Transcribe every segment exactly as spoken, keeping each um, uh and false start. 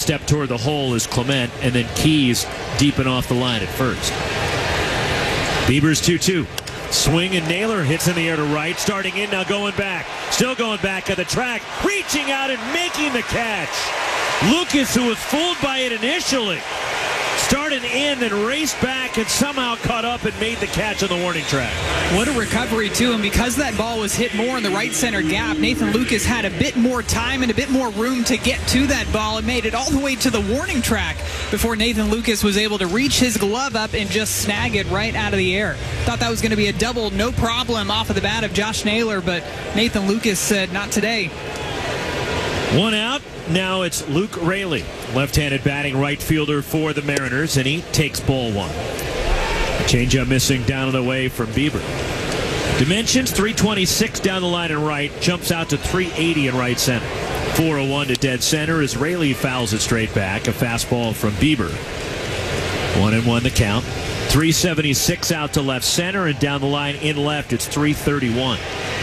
step toward the hole is Clement, and then Keys deep and off the line at first. Bieber's two two. Swing and Naylor hits in the air to right. Starting in, now going back. Still going back at the track. Reaching out and making the catch. Lucas, who was fooled by it initially, started in, then raced back and somehow caught up and made the catch on the warning track. What a recovery, too. And because that ball was hit more in the right center gap, Nathan Lucas had a bit more time and a bit more room to get to that ball and made it all the way to the warning track before Nathan Lucas was able to reach his glove up and just snag it right out of the air. Thought that was going to be a double, no problem off of the bat of Josh Naylor, but Nathan Lucas said, not today. One out. Now it's Luke Raley, left-handed batting right fielder for the Mariners, and he takes ball one. Changeup missing down and away from Bieber. Dimensions, three twenty-six down the line and right, jumps out to three eighty in right center. four oh one to dead center as Raley fouls it straight back. A fastball from Bieber. One and one the count. three seventy-six out to left center, and down the line in left, it's three thirty-one.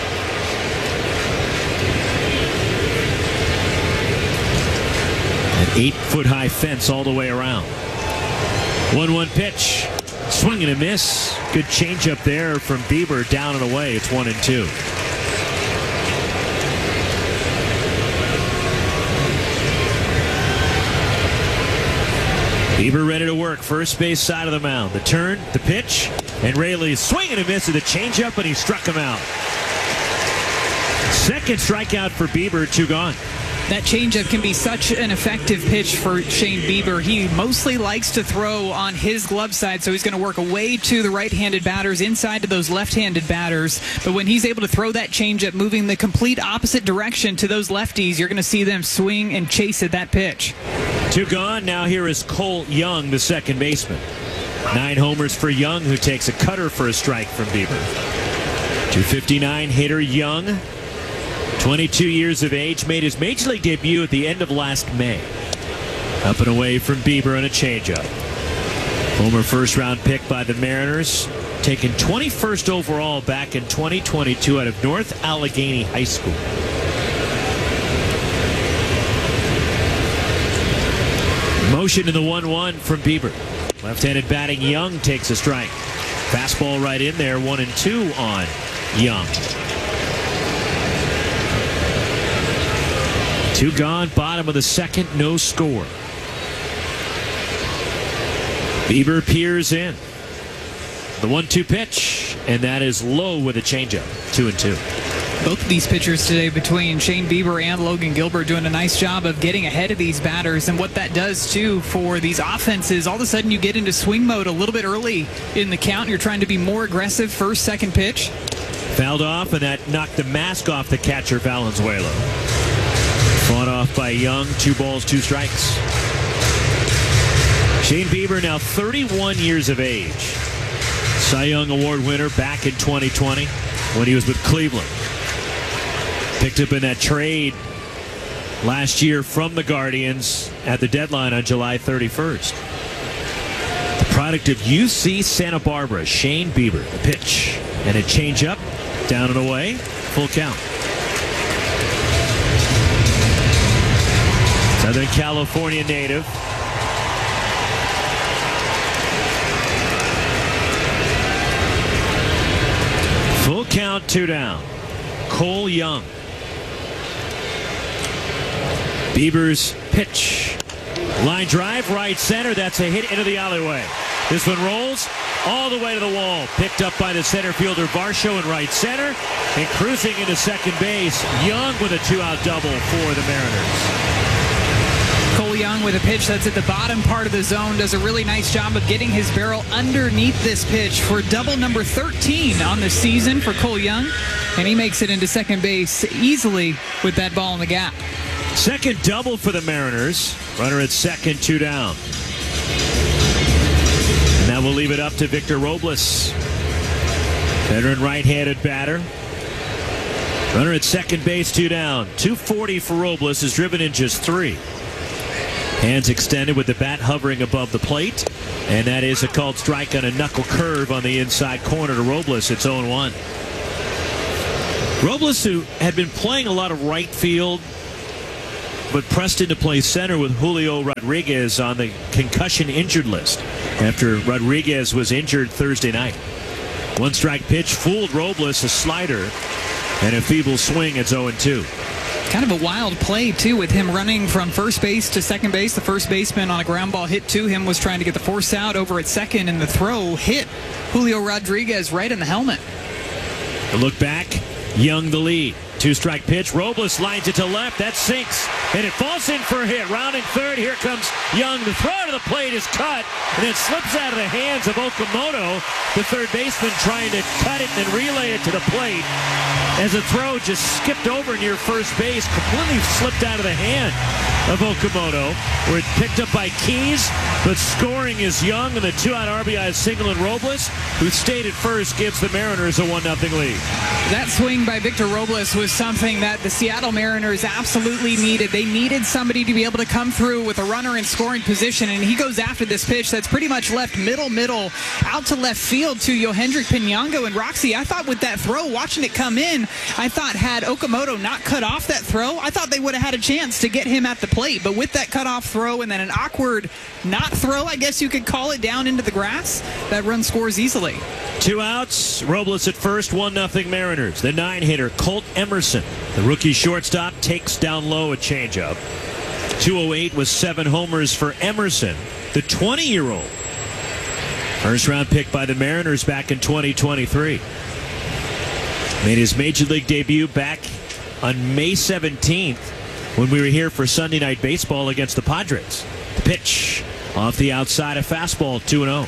Eight-foot-high fence all the way around. one one pitch. Swing and a miss. Good changeup there from Bieber, down and away. It's one and two. Bieber ready to work. First base side of the mound. The turn, the pitch, and Raley's swing and a miss with the changeup, and he struck him out. Second strikeout for Bieber, two gone. That changeup can be such an effective pitch for Shane Bieber. He mostly likes to throw on his glove side, so he's going to work away to the right-handed batters, inside to those left-handed batters. But when he's able to throw that changeup, moving the complete opposite direction to those lefties, you're going to see them swing and chase at that pitch. Two gone. Now here is Cole Young, the second baseman. Nine homers for Young, who takes a cutter for a strike from Bieber. two fifty-nine hitter Young. twenty-two years of age, made his major league debut at the end of last May. Up and away from Bieber on a changeup. Former first-round pick by the Mariners, taken twenty-first overall back in twenty twenty-two out of North Allegheny High School. Motion in the one one from Bieber. Left-handed batting Young takes a strike. Fastball right in there, one and two on Young. Two gone, bottom of the second, no score. Bieber peers in. The one two pitch, and that is low with a changeup. Two and two. Both of these pitchers today, between Shane Bieber and Logan Gilbert, doing a nice job of getting ahead of these batters. And what that does, too, for these offenses, all of a sudden you get into swing mode a little bit early in the count. You're trying to be more aggressive first, second pitch. Fouled off, and that knocked the mask off the catcher, Valenzuela. Fought off by Young. Two balls, two strikes. Shane Bieber, now thirty-one years of age. Cy Young Award winner back in twenty twenty when he was with Cleveland. Picked up in that trade last year from the Guardians at the deadline on July thirty-first. The product of U C Santa Barbara, Shane Bieber. The pitch and a changeup, down and away, full count. Southern California native. Full count, two down. Cole Young. Bieber's pitch. Line drive, right center. That's a hit into the alleyway. This one rolls all the way to the wall. Picked up by the center fielder Varsho in right center. And cruising into second base, Young with a two-out double for the Mariners. Cole Young with a pitch that's at the bottom part of the zone does a really nice job of getting his barrel underneath this pitch for double number thirteen on the season for Cole Young. And he makes it into second base easily with that ball in the gap. Second double for the Mariners. Runner at second, two down. And that will leave it up to Victor Robles. Veteran right-handed batter. Runner at second base, two down. two forty for Robles, is driven in just three. Hands extended with the bat hovering above the plate. And that is a called strike on a knuckle curve on the inside corner to Robles. It's oh one. Robles, who had been playing a lot of right field, but Preston to play center with Julio Rodriguez on the concussion injured list after Rodriguez was injured Thursday night. One strike pitch fooled Robles, a slider, and a feeble swing. It's oh and two. Kind of a wild play, too, with him running from first base to second base. The first baseman on a ground ball hit to him was trying to get the force out over at second, and the throw hit Julio Rodriguez right in the helmet. A look back, Young the lead. Two-strike pitch. Robles lines it to left. That sinks, and it falls in for a hit. Rounding third, here comes Young. The throw to the plate is cut, and it slips out of the hands of Okamoto, the third baseman, trying to cut it and relay it to the plate. As the throw just skipped over near first base, completely slipped out of the hand of Okamoto, where it picked up by Keys, but scoring is Young, and the two-out R B I is single and Robles, who stayed at first, gives the Mariners a one nothing lead. That swing by Victor Robles was something that the Seattle Mariners absolutely needed. They needed somebody to be able to come through with a runner in scoring position, and he goes after this pitch that's pretty much left middle, middle, out to left field to Yohendrick Pinango. And Roxy, I thought with that throw, watching it come in, I thought had Okamoto not cut off that throw, I thought they would have had a chance to get him at the plate. But with that cutoff throw and then an awkward not throw, I guess you could call it, down into the grass, that run scores easily. Two outs, Robles at first, one nothing Mariners. The nine-hitter, Colt Emerson, the rookie shortstop, takes down low a changeup. two oh eight with seven homers for Emerson, the twenty-year-old. First-round pick by the Mariners back in twenty twenty-three. Made his Major League debut back on May seventeenth when we were here for Sunday Night Baseball against the Padres. The pitch off the outside, a fastball, two and oh.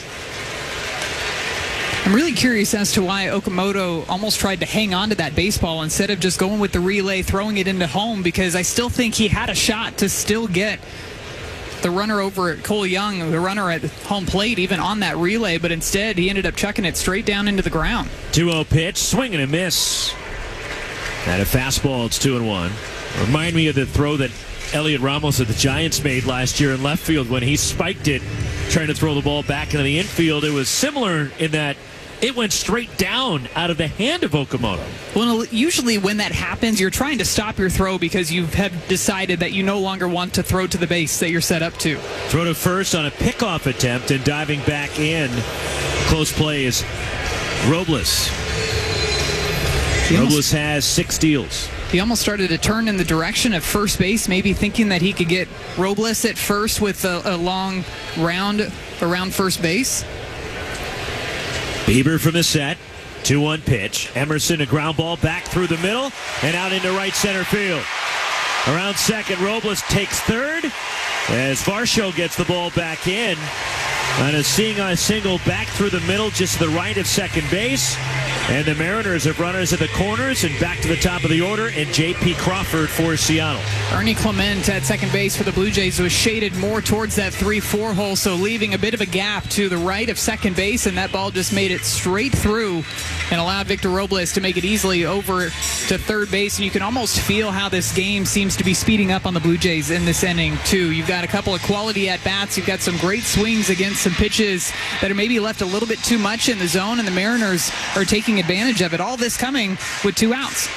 I'm really curious as to why Okamoto almost tried to hang on to that baseball instead of just going with the relay, throwing it into home, because I still think he had a shot to still get the runner over at Cole Young, the runner at home plate, even on that relay, but instead he ended up chucking it straight down into the ground. two oh pitch, swing and a miss. And a fastball, it's two and one. Remind me of the throw that Elliot Ramos of the Giants made last year in left field when he spiked it, trying to throw the ball back into the infield. It was similar in that it went straight down out of the hand of Okamoto. Well, usually when that happens, you're trying to stop your throw because you have decided that you no longer want to throw to the base that you're set up to. Throw to first on a pickoff attempt, and diving back in. Close play is Robles. He Robles almost, has six steals. He almost started to turn in the direction of first base, maybe thinking that he could get Robles at first with a, a long round around first base. Bieber from the set. two one pitch. Emerson, a ground ball back through the middle and out into right center field. Around second, Robles takes third as Varsho gets the ball back in. On a seeing eye single back through the middle, just to the right of second base. And the Mariners have runners at the corners and back to the top of the order, and J P Crawford for Seattle. Ernie Clement at second base for the Blue Jays was shaded more towards that three four hole, so leaving a bit of a gap to the right of second base, and that ball just made it straight through and allowed Victor Robles to make it easily over to third base. And you can almost feel how this game seems to be speeding up on the Blue Jays in this inning, too. You've got a couple of quality at-bats. You've got some great swings against some pitches that are maybe left a little bit too much in the zone, and the Mariners are taking advantage of it. All this coming with two outs.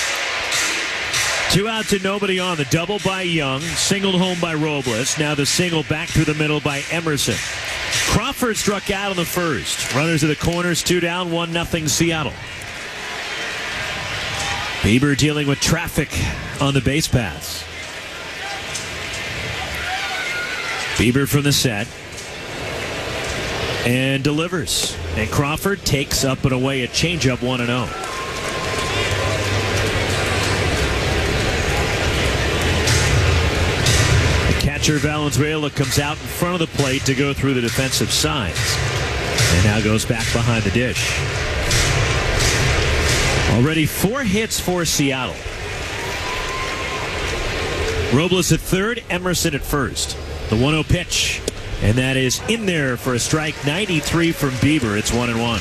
Two outs and nobody on. The double by Young, singled home by Robles. Now the single back through the middle by Emerson. Crawford struck out on the first. Runners at the corners, two down, one nothing Seattle. Bieber dealing with traffic on the base paths. Bieber from the set. And delivers. And Crawford takes up and away a changeup, one and oh. The catcher Valenzuela comes out in front of the plate to go through the defensive sides. And now goes back behind the dish. Already four hits for Seattle. Robles at third, Emerson at first. The one oh pitch. And that is in there for a strike. ninety-three from Bieber. It's one and one.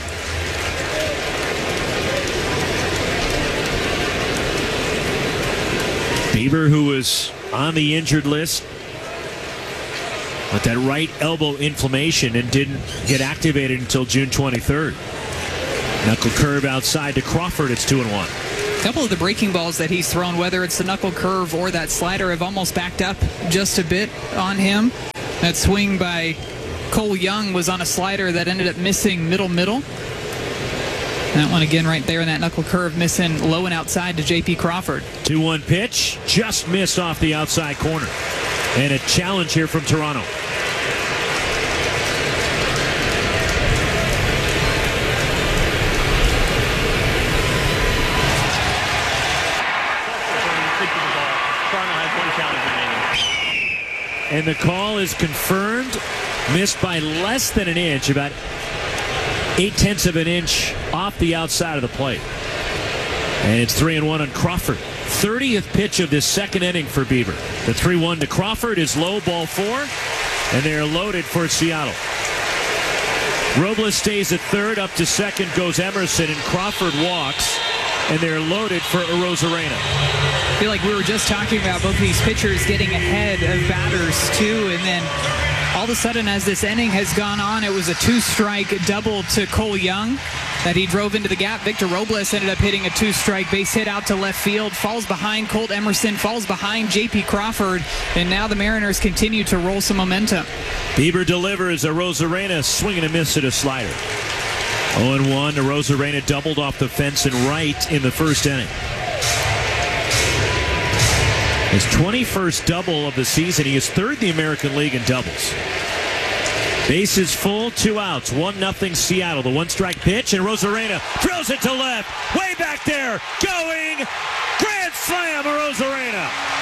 Bieber, who was on the injured list with that right elbow inflammation and didn't get activated until June twenty-third. Knuckle curve outside to Crawford. It's two and one. A couple of the breaking balls that he's thrown, whether it's the knuckle curve or that slider, have almost backed up just a bit on him. That swing by Cole Young was on a slider that ended up missing middle-middle. That one again right there in that knuckle curve, missing low and outside to J P Crawford. two one pitch, just missed off the outside corner. And a challenge here from Toronto. And the call is confirmed. Missed by less than an inch, about eight tenths of an inch off the outside of the plate. And it's three and one on Crawford. thirtieth pitch of this second inning for Bieber. The three one to Crawford is low, ball four. And they're loaded for Seattle. Robles stays at third, up to second goes Emerson, and Crawford walks. And they're loaded for Arozarena. I feel like we were just talking about both these pitchers getting ahead of batters too, and then all of a sudden as this inning has gone on, it was a two-strike double to Cole Young that he drove into the gap. Victor Robles ended up hitting a two-strike base hit out to left field, falls behind Colt Emerson, falls behind J P Crawford, and now the Mariners continue to roll some momentum. Bieber delivers. Arozarena swinging a miss at a slider. oh and one. Arozarena doubled off the fence and right in the first inning. His twenty-first double of the season. He is third in the American League in doubles. Bases full, two outs, one nothing Seattle. The one-strike pitch, and Arozarena drills it to left. Way back there, going. Grand slam, Arozarena.